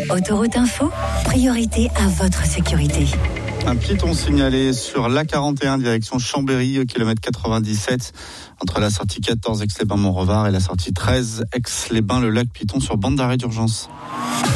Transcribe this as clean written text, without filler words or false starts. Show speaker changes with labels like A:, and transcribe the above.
A: Autoroute Info, priorité à votre sécurité.
B: Un piéton signalé sur l'A41 direction Chambéry, kilomètre 97, entre la sortie 14 Aix-les-Bains-Montrevard et la sortie 13 Aix-les-Bains, le lac Piton sur bande d'arrêt d'urgence.